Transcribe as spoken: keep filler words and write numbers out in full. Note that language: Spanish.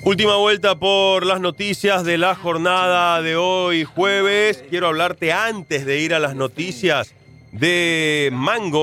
Última vuelta por las noticias de la jornada de hoy jueves. Quiero hablarte antes de ir a las noticias de Mango.